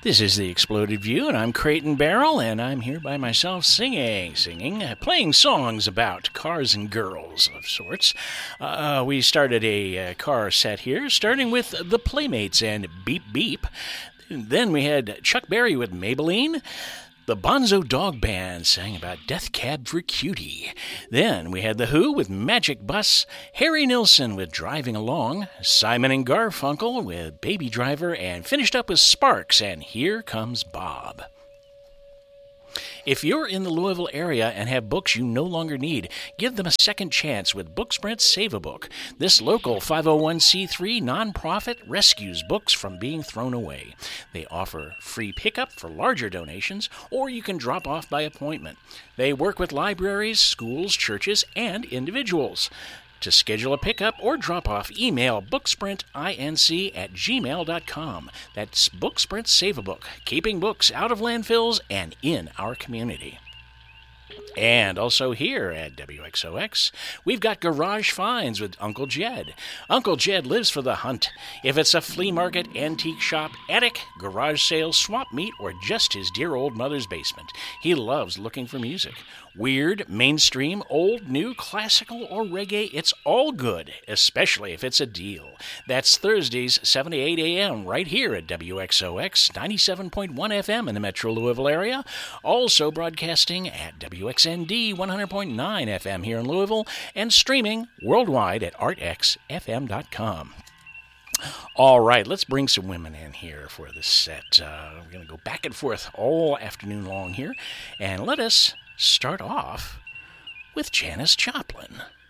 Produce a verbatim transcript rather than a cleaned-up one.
This is The Exploded View, and I'm Creighton Barrel, and I'm here by myself singing, singing, uh, playing songs about cars and girls of sorts. Uh, we started a uh, car set here, starting with The Playmates and Beep Beep. Then we had Chuck Berry with Maybelline. The Bonzo Dog Band sang about Death Cab for Cutie. Then we had The Who with Magic Bus, Harry Nilsson with Driving Along, Simon and Garfunkel with Baby Driver, and finished up with Sparks and Here Comes Bob. If you're in the Louisville area and have books you no longer need, give them a second chance with Booksprint Save-A-Book. This local five oh one c three nonprofit rescues books from being thrown away. They offer free pickup for larger donations, or you can drop off by appointment. They work with libraries, schools, churches, and individuals. To schedule a pickup or drop-off, email booksprintinc at gmail dot com. That's Booksprint Save-A-Book, keeping books out of landfills and in our community. And also here at W X O X, we've got Garage Finds with Uncle Jed. Uncle Jed lives for the hunt. If it's a flea market, antique shop, attic, garage sale, swap meet, or just his dear old mother's basement, he loves looking for music. Weird, mainstream, old, new, classical, or reggae, it's all good, especially if it's a deal. That's Thursdays, seven to eight a.m. right here at W X O X, ninety-seven point one F M in the Metro Louisville area. Also broadcasting at W X N D one hundred point nine F M here in Louisville and streaming worldwide at art x f m dot com. All right, let's bring some women in here for this set. Uh, we're going to go back and forth all afternoon long here, and let us start off with Janis Joplin.